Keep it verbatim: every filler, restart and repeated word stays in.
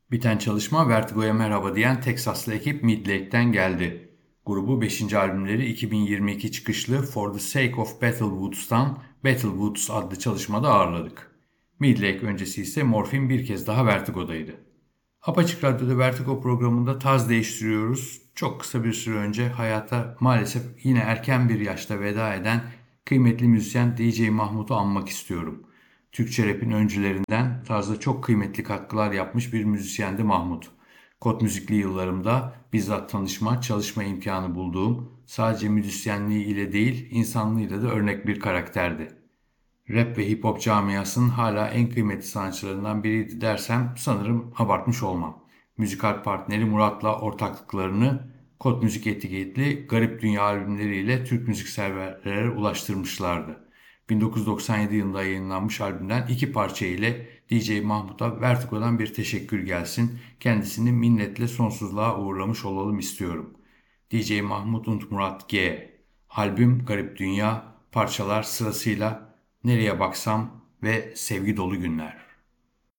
Biten çalışma Vertigo'ya merhaba diyen Teksaslı ekip Midlake'den geldi. Grubu beşinci albümleri iki bin yirmi iki çıkışlı For the Sake of Battlewoods'tan Battlewoods adlı çalışmada ağırladık. Midlake öncesi ise Morphine bir kez daha Vertigo'daydı. Apaçık Radyo'da Vertigo programında taz değiştiriyoruz. Çok kısa bir süre önce hayata maalesef yine erken bir yaşta veda eden kıymetli müzisyen D J Mahmut'u anmak istiyorum. Türkçe rap'in öncülerinden tarzda çok kıymetli katkılar yapmış bir müzisyendi Mahmut. Kod müzikli yıllarımda bizzat tanışma, çalışma imkanı bulduğum, sadece müzisyenliği ile değil, insanlığıyla da örnek bir karakterdi. Rap ve hip hop camiasının hala en kıymetli sanatçılarından biriydi dersem sanırım abartmış olmam. Müzikal partneri Murat'la ortaklıklarını Kod Müzik etiketli Garip Dünya albümleriyle Türk müzik severlere ulaştırmışlardı. bin dokuz yüz doksan yedi yılında yayınlanmış albümden iki parça ile D J Mahmut'a Vertigo'dan bir teşekkür gelsin. Kendisini minnetle sonsuzluğa uğurlamış olalım istiyorum. D J Mahmut und Murat G. Albüm Garip Dünya, parçalar sırasıyla Nereye Baksam ve Sevgi Dolu Günler.